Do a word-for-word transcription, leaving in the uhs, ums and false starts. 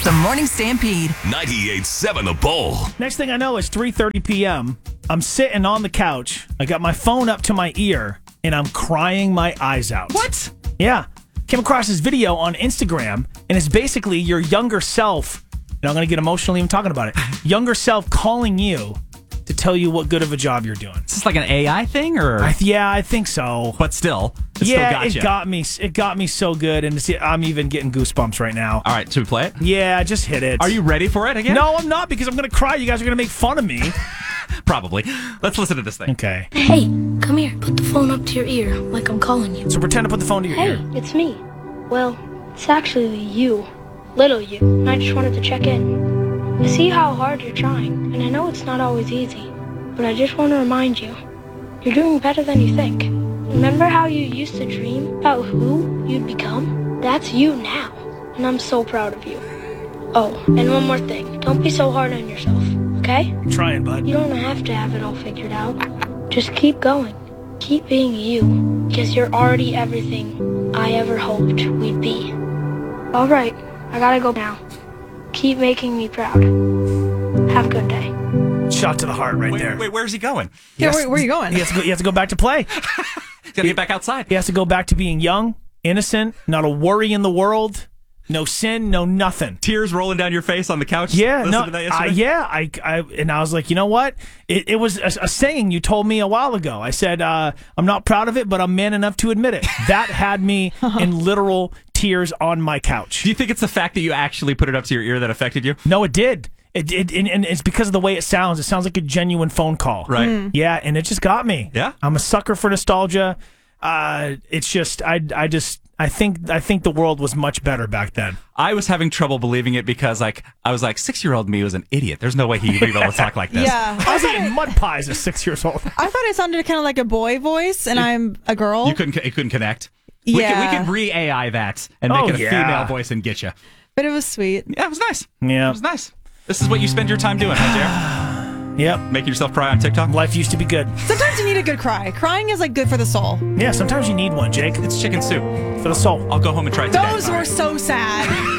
It's the Morning Stampede. ninety-eight point seven The Bull. Next thing I know, it's three thirty p.m. I'm sitting on the couch. I got my phone up to my ear, and I'm crying my eyes out. What? Yeah. Came across this video on Instagram, and it's basically your younger self, and I'm going to get emotional even talking about it, younger self calling you to tell you what good of a job you're doing. Is this like an A I thing, or? I, yeah, I think so. But still, it yeah, still got it you. got me. It got me so good, and it's, I'm even getting goosebumps right now. All right, should we play it? Yeah, just hit it. Are you ready for it again? No, I'm not, because I'm going to cry. You guys are going to make fun of me. Probably. Let's listen to this thing. Okay. Hey, come here. Put the phone up to your ear like I'm calling you. So pretend to put the phone to your Hey, ear. it's me. Well, it's actually you. Little you. And I just wanted to check in. I see how hard you're trying, and I know it's not always easy. But I just want to remind you, you're doing better than you think. Remember how you used to dream about who you'd become? That's you now, and I'm so proud of you. Oh, and one more thing. Don't be so hard on yourself, okay? I'm trying, bud. You don't have to have it all figured out. Just keep going. Keep being you, because you're already everything I ever hoped we'd be. All right, I gotta go now. Keep making me proud. Have a good day. Shot to the heart right Wait, there. wait, where's he going? Yeah, Yes. where, where are you going? He has, to go, he has to go back to play. He's got to get back outside. He has to go back to being young, innocent, not a worry in the world, no sin, no nothing. Tears rolling down your face on the couch. Yeah, Listen no, to that I, yesterday? yeah, I, I, and I was like, you know what? It, it was a, a saying you told me a while ago. I said, uh, I'm not proud of it, but I'm man enough to admit it. That had me in literal tears on my couch. Do you think it's the fact that you actually put it up to your ear that affected you? No, it did. It, it and, and it's because of the way it sounds. It sounds like a genuine phone call. Right. Mm. Yeah, and it just got me. Yeah? I'm a sucker for nostalgia. Uh, it's just I I just I think I think the world was much better back then. I was having trouble believing it because, like, I was like, six-year-old me was an idiot. There's no way he'd be able to talk like this. Yeah. I was eating mud pies at six years old. I thought it sounded kind of like a boy voice, and I'm a girl. You couldn't. It couldn't connect. We Yeah. could, we could re-A I that and make Oh, it a yeah. female voice and get you. But it was sweet. Yeah, it was nice. Yeah. It was nice. This is what you spend your time doing, huh, Jared? Yep. Making yourself cry on TikTok? Life used to be good. Sometimes you need a good cry. Crying is like good for the soul. Yeah, sometimes you need one, Jake. It's chicken soup. For the soul. I'll go home and try it today. Those were so sad.